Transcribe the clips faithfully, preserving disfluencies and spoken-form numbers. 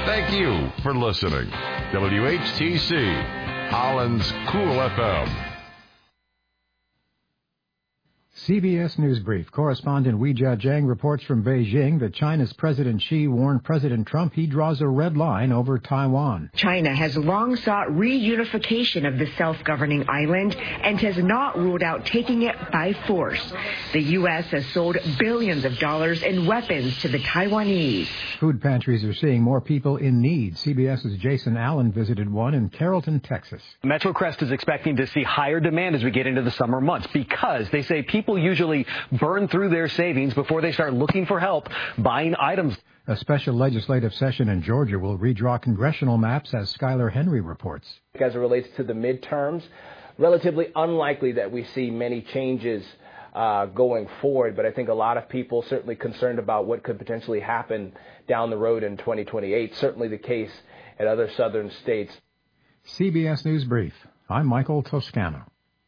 Thank you for listening. W H T C, Holland's Cool F M. C B S News Brief. Correspondent Weijia Jiang reports from Beijing that China's President Xi warned President Trump he draws a red line over Taiwan. China has long sought reunification of the self-governing island and has not ruled out taking it by force. The U S has sold billions of dollars in weapons to the Taiwanese. Food pantries are seeing more people in need. CBS's Jason Allen visited one in Carrollton, Texas. MetroCrest is expecting to see higher demand as we get into the summer months because they say people usually burn through their savings before they start looking for help buying items. A special legislative session in Georgia will redraw congressional maps, as Skylar Henry reports. As it relates to the midterms, relatively unlikely that we see many changes uh, going forward, but I think a lot of people certainly concerned about what could potentially happen down the road in twenty twenty-eight, certainly the case at other southern states. C B S News Brief. I'm Michael Toscano.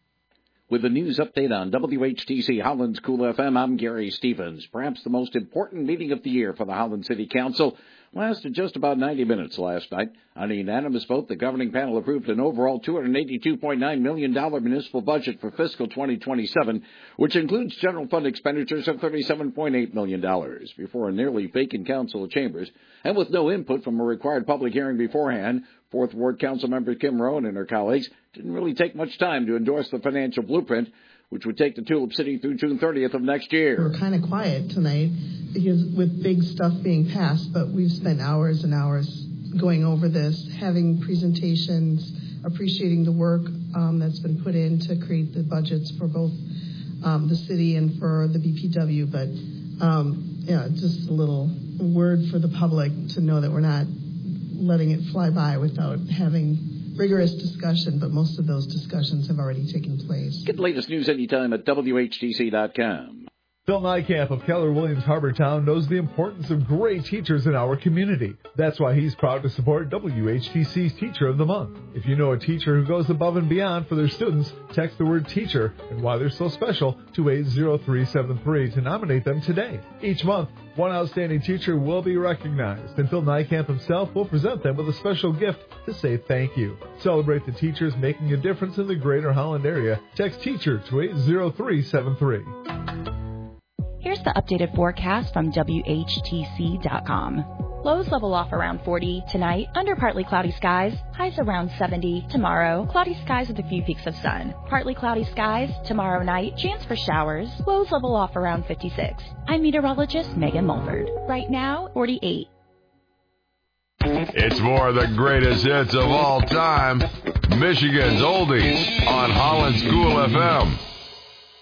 With the news update on W H T C Holland's Cool F M, I'm Gary Stevens. Perhaps the most important meeting of the year for the Holland City Council lasted just about ninety minutes last night. On a unanimous vote, the governing panel approved an overall two hundred eighty-two point nine million dollars municipal budget for fiscal twenty twenty-seven, which includes general fund expenditures of thirty-seven point eight million dollars. Before a nearly vacant council chambers, and with no input from a required public hearing beforehand, Fourth Ward Council member Kim Rowan and her colleagues didn't really take much time to endorse the financial blueprint, which would take the Tulip City through June thirtieth of next year. We're kind of quiet tonight because with big stuff being passed, but we've spent hours and hours going over this, having presentations, appreciating the work um, that's been put in to create the budgets for both um, the city and for the B P W. But um, yeah, just a little word for the public to know that we're not letting it fly by without having rigorous discussion, but most of those discussions have already taken place. Get the latest news anytime at W H T C dot com. Phil Nykamp of Keller Williams Harbortown knows the importance of great teachers in our community. That's why he's proud to support W H T C's Teacher of the Month. If you know a teacher who goes above and beyond for their students, text the word teacher and why they're so special to eight zero three seven three to nominate them today. Each month, one outstanding teacher will be recognized, and Phil Nykamp himself will present them with a special gift to say thank you. Celebrate the teachers making a difference in the greater Holland area. Text teacher to eight zero three seven three. Here's the updated forecast from W H T C dot com. Lows level off around forty tonight, under partly cloudy skies, highs around seventy tomorrow, cloudy skies with a few peaks of sun. Partly cloudy skies tomorrow night, chance for showers, lows level off around fifty-six. I'm meteorologist Megan Mulford. Right now, forty-eight. It's more of the greatest hits of all time. Michigan's Oldies on Holland's Cool F M.